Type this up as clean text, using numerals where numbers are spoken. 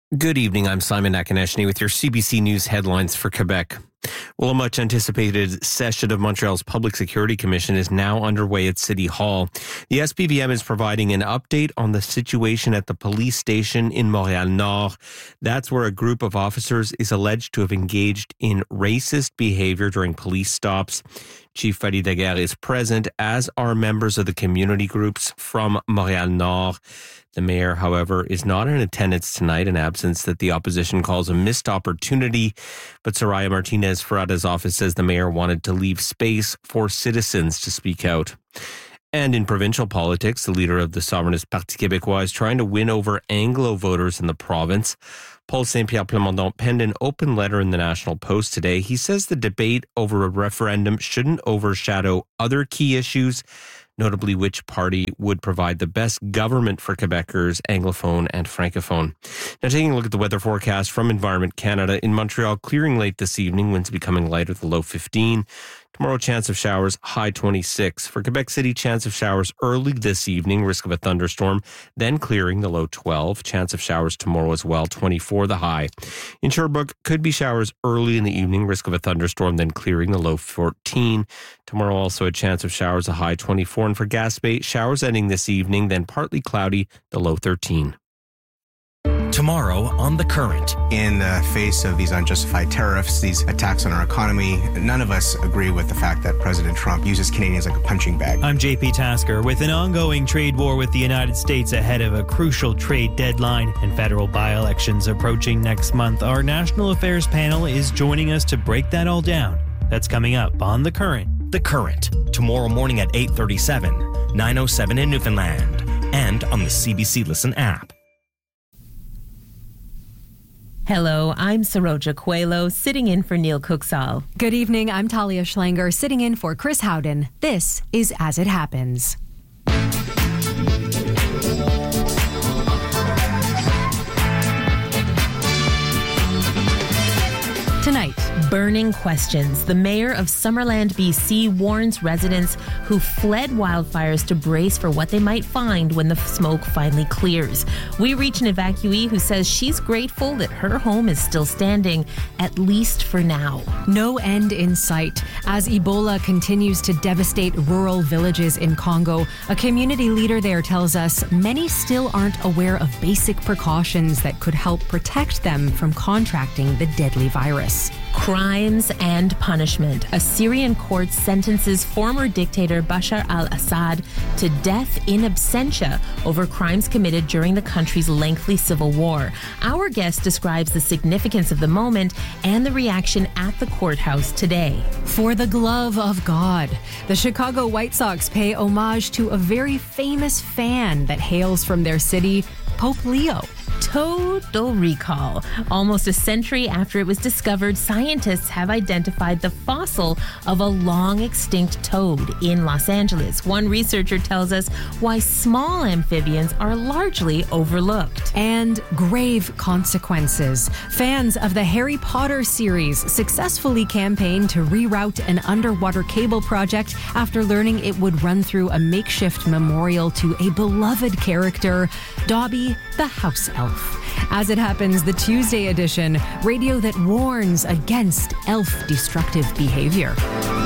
Good evening. I'm Simon Akineshny with your CBC News headlines for Quebec. Well, a much anticipated session of Montreal's Public Security Commission is now underway at City Hall. The SPVM is providing an update on the situation at the police station in Montreal-Nord. That's where a group of officers is alleged to have engaged in racist behavior during police stops. Chief Fadi Daguerre is present, as are members of the community groups from Montreal-Nord. The mayor, however, is not in attendance tonight, an absence that the opposition calls a missed opportunity. But Soraya Martinez-Ferrada's office says the mayor wanted to leave space for citizens to speak out. And in provincial politics, the leader of the Sovereignist Parti Québécois is trying to win over Anglo voters in the province. Paul Saint-Pierre Plamondon penned an open letter in the National Post today. He says the debate over a referendum shouldn't overshadow other key issues, notably which party would provide the best government for Quebecers, Anglophone and Francophone. Now, taking a look at the weather forecast from Environment Canada, in Montreal, clearing late this evening, winds becoming lighter, the low 15. Tomorrow, chance of showers, high 26. For Quebec City, chance of showers early this evening, risk of a thunderstorm, then clearing, the low 12. Chance of showers tomorrow as well, 24 the high. In Sherbrooke, could be showers early in the evening, risk of a thunderstorm, then clearing, the low 14. Tomorrow also a chance of showers, a high 24. And for Gaspé, showers ending this evening, then partly cloudy, the low 13. Tomorrow on The Current. In the face of these unjustified tariffs, these attacks on our economy, none of us agree with the fact that President Trump uses Canadians like a punching bag. I'm JP Tasker. With an ongoing trade war with the United States ahead of a crucial trade deadline and federal by-elections approaching next month, our National Affairs panel is joining us to break that all down. That's coming up on The Current. The Current. Tomorrow morning at 8:37, 9:07 in Newfoundland, and on the CBC Listen app. Hello, I'm Saroja Coelho, sitting in for Neil Cooksall. Good evening, I'm Talia Schlanger, sitting in for Chris Howden. This is As It Happens. Tonight, burning questions. The mayor of Summerland, BC warns residents who fled wildfires to brace for what they might find when the smoke finally clears. We reach an evacuee who says she's grateful that her home is still standing, at least for now. No end in sight. As Ebola continues to devastate rural villages in Congo, a community leader there tells us many still aren't aware of basic precautions that could help protect them from contracting the deadly virus. Crimes and punishment. A Syrian court sentences former dictator Bashar al-Assad to death in absentia over crimes committed during the country's lengthy civil war. Our guest describes the significance of the moment and the reaction at the courthouse today. For the glove of God, the Chicago White Sox pay homage to a very famous fan that hails from their city, Pope Leo. Total recall. Almost a century after it was discovered, scientists have identified the fossil of a long-extinct toad in Los Angeles. One researcher tells us why small amphibians are largely overlooked. And grave consequences. Fans of the Harry Potter series successfully campaigned to reroute an underwater cable project after learning it would run through a makeshift memorial to a beloved character, Dobby the House Elf. As It Happens, the Tuesday edition, radio that warns against elf destructive behavior.